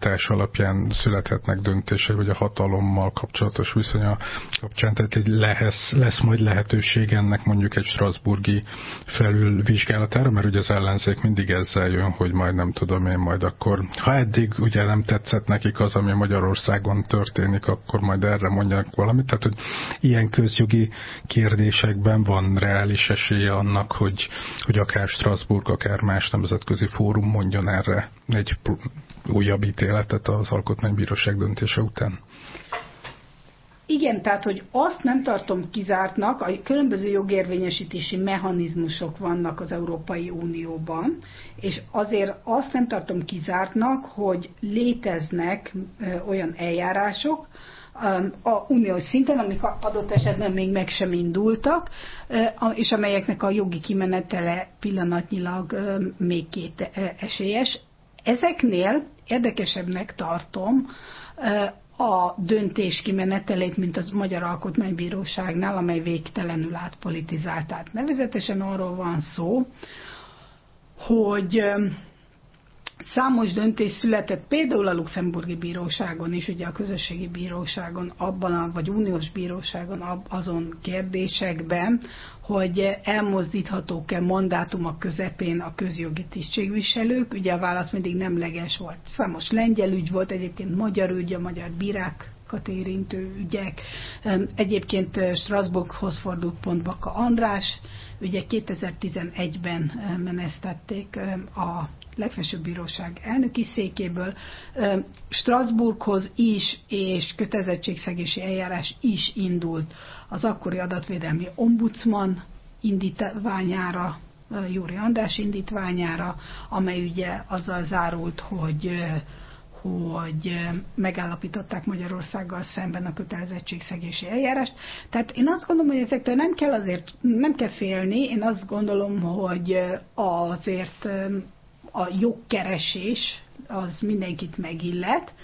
legitimitás alapján születhetnek döntések, vagy a hatalommal kapcsolatos viszonya kapcsán, tehát lesz majd lehetőség ennek mondjuk egy strasbourgi felülvizsgálatára, mert ugye az ellenzék mindig ezzel jön, hogy majd nem tudom én, majd akkor, ha eddig ugye nem tetszett nekik az, ami Magyarországon történik, akkor majd erre mondjanak valamit, tehát hogy ilyen közjogi kérdésekben van reális esélye annak, hogy akár Strasbourg, akár más nemzetközi fórum mondjon erre egy újabb ítéletet az Alkotmánybíróság döntése után. Igen, tehát, hogy azt nem tartom kizártnak, a különböző jogérvényesítési mechanizmusok vannak az Európai Unióban, és azért azt nem tartom kizártnak, hogy léteznek olyan eljárások, a uniós szinten, amik adott esetben még meg sem indultak, és amelyeknek a jogi kimenetele pillanatnyilag még két esélyes. Ezeknél érdekesebbnek tartom a döntés kimenetelét, mint az Magyar Alkotmánybíróságnál, amely végtelenül átpolitizált. Tehát nevezetesen arról van szó, hogy számos döntés született például a luxemburgi bíróságon is, ugye a közösségi bíróságon, vagy uniós bíróságon azon kérdésekben, hogy elmozdíthatók-e mandátumok közepén a közjogi tisztségviselők. Ugye a válasz mindig nemleges volt. Számos lengyel ügy volt, egyébként magyar ügy, a magyar bírákat érintő ügyek. Egyébként Strasbourghoz fordult pont Baka András, ugye 2011-ben menesztették a legfelsőbb bíróság elnöki székéből. Strasbourghoz is és kötelezettségszegési eljárás is indult az akkori adatvédelmi ombudsman indítványára, Jóri András indítványára, amely ugye azzal zárult, hogy megállapították Magyarországgal szemben a kötelezettségszegési eljárást. Tehát én azt gondolom, hogy ezektől nem kell félni, én azt gondolom, hogy azért a jogkeresés az mindenkit megillet.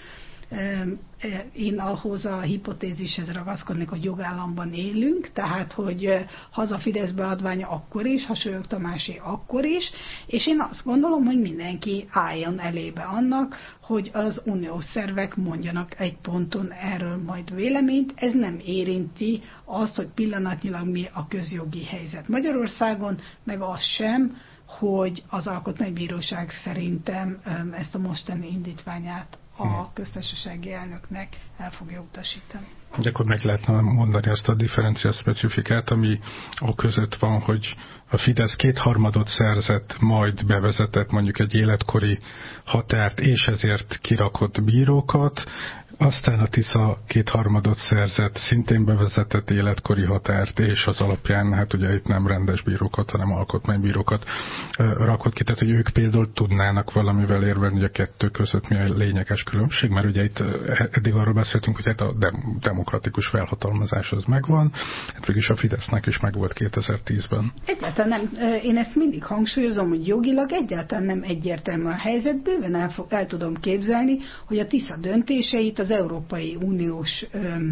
Én ahhoz a hipotézishez ragaszkodnék, hogy jogállamban élünk, tehát hogy haza Fidesz beadványa akkor is, ha Sólyom Tamásé akkor is, és én azt gondolom, hogy mindenki álljon elébe annak, hogy az uniós szervek mondjanak egy ponton erről majd véleményt. Ez nem érinti azt, hogy pillanatnyilag mi a közjogi helyzet Magyarországon, meg az sem, hogy az Alkotmánybíróság szerintem ezt a mostani indítványát a köztársasági elnöknek el fogja utasítani. De akkor meg lehetne mondani azt a differencia specifikát, ami a között van, hogy a Fidesz 2/3 szerzett, majd bevezetett mondjuk egy életkori határt, és ezért kirakott bírókat, aztán a Tisza 2/3 szerzett, szintén bevezetett életkori határt, és az alapján, hát ugye itt nem rendes bírókat, hanem alkotmánybírókat rakott ki, tehát hogy ők például tudnának valamivel érvelni, hogy a kettő között mi a lényeges különbség, mert ugye itt eddig arról beszéltünk, hogy hát a demokratikus felhatalmazás az megvan, hát végülis a Fidesznek is megvolt 2010-ben. Egyáltalán nem, én ezt mindig hangsúlyozom, hogy jogilag egyáltalán nem egyértelmű a helyzet, bőven el tudom képzelni, hogy a Tisza döntéseit az Európai Uniós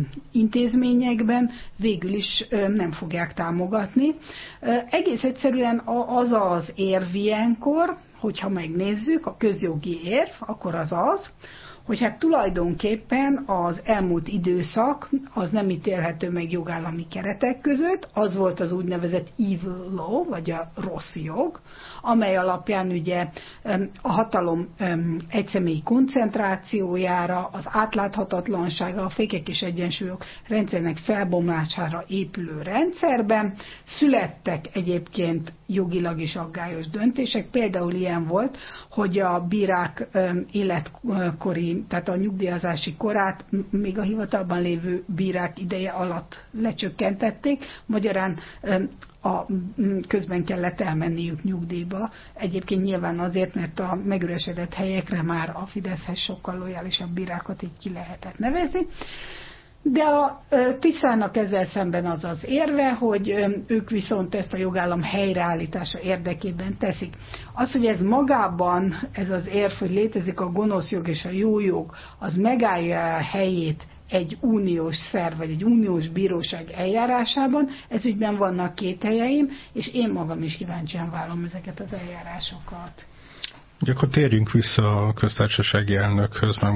intézményekben végül is nem fogják támogatni. Egész egyszerűen az érv ilyenkor, hogyha megnézzük, a közjogi érv, akkor az, hogy hát tulajdonképpen az elmúlt időszak az nem ítélhető meg jogállami keretek között, az volt az úgynevezett evil law, vagy a rossz jog, amely alapján ugye a hatalom egyszemélyi koncentrációjára, az átláthatatlansága, a fékek és egyensúlyok rendszernek felbomlására épülő rendszerben születtek egyébként jogilag is aggályos döntések. Például ilyen volt, hogy a bírák életkori, tehát a nyugdíjazási korát még a hivatalban lévő bírák ideje alatt lecsökkentették, magyarán közben kellett elmenniük nyugdíjba. Egyébként nyilván azért, mert a megüresedett helyekre már a Fideszhez sokkal lojálisabb bírákat így ki lehetett nevezni. De a Tiszának ezzel szemben az az érve, hogy ők viszont ezt a jogállam helyreállítása érdekében teszik. Az, hogy ez magában, ez az érv, hogy létezik a gonosz jog és a jó jog, az megállja a helyét egy uniós szerv, vagy egy uniós bíróság eljárásában, ez ügyben vannak kételjeim, és én magam is kíváncsian várom ezeket az eljárásokat. Akkor térjünk vissza a köztársasági elnökhöz, mert